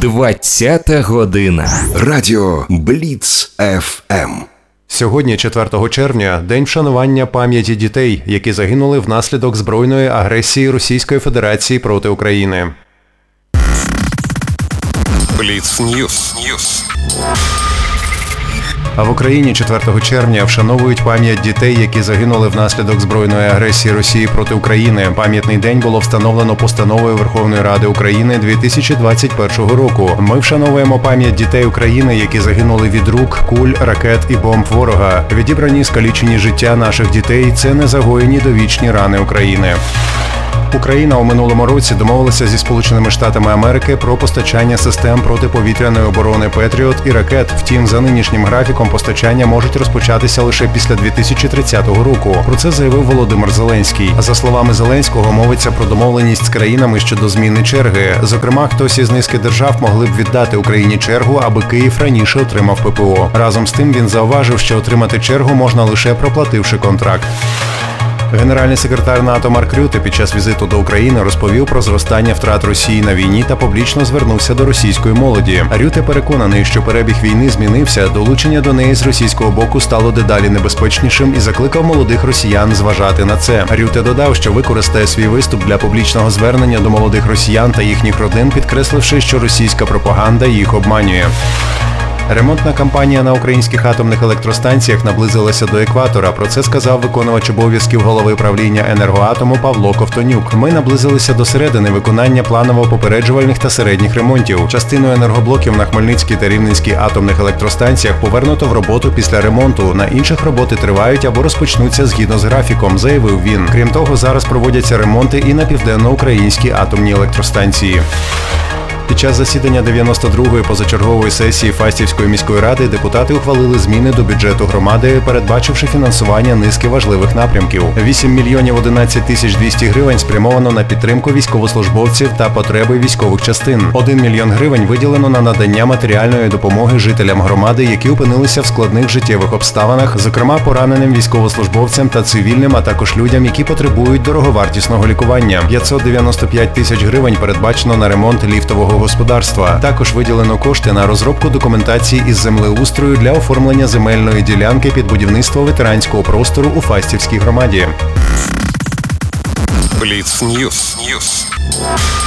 20-та година. Радіо Бліц ФМ. Сьогодні, 4 червня, день вшанування пам'яті дітей, які загинули внаслідок збройної агресії Російської Федерації проти України. Бліц Ньюс. А в Україні 4 червня вшановують пам'ять дітей, які загинули внаслідок збройної агресії Росії проти України. Пам'ятний день було встановлено постановою Верховної Ради України 2021 року. Ми вшановуємо пам'ять дітей України, які загинули від рук, куль, ракет і бомб ворога. Відібрані скалічені життя наших дітей – це незагоєні довічні рани України. Україна у минулому році домовилася зі Сполученими Штатами Америки про постачання систем протиповітряної оборони «Петріот» і ракет. Втім, за нинішнім графіком постачання можуть розпочатися лише після 2030 року. Про це заявив Володимир Зеленський. За словами Зеленського, мовиться про домовленість з країнами щодо зміни черги. Зокрема, хтось із низки держав могли б віддати Україні чергу, аби Київ раніше отримав ППО. Разом з тим він зауважив, що отримати чергу можна лише проплативши контракт. Генеральний секретар НАТО Марк Рюте під час візиту до України розповів про зростання втрат Росії на війні та публічно звернувся до російської молоді. Рюте переконаний, що перебіг війни змінився, долучення до неї з російського боку стало дедалі небезпечнішим і закликав молодих росіян зважати на це. Рюте додав, що використає свій виступ для публічного звернення до молодих росіян та їхніх родин, підкресливши, що російська пропаганда їх обманює. Ремонтна кампанія на українських атомних електростанціях наблизилася до екватора. Про це сказав виконувач обов'язків голови правління «Енергоатому» Павло Ковтонюк. Ми наблизилися до середини виконання планово-попереджувальних та середніх ремонтів. Частину енергоблоків на Хмельницькій та Рівненській атомних електростанціях повернуто в роботу після ремонту. На інших роботи тривають або розпочнуться згідно з графіком, заявив він. Крім того, зараз проводяться ремонти і на південноукраїнській атомній електростанції. Під час засідання 92-ї позачергової сесії Фастівської міської ради депутати ухвалили зміни до бюджету громади, передбачивши фінансування низки важливих напрямків. 8 мільйонів 11 тисяч 200 гривень спрямовано на підтримку військовослужбовців та потреби військових частин. 1 мільйон гривень виділено на надання матеріальної допомоги жителям громади, які опинилися в складних життєвих обставинах, зокрема пораненим військовослужбовцям та цивільним, а також людям, які потребують дороговартісного лікування. 595 тисяч гривень передбачено на ремонт ліфтового господарства. Також виділено кошти на розробку документації із землеустрою для оформлення земельної ділянки під будівництво ветеранського простору у Фастівській громаді. Бліц Ньюс.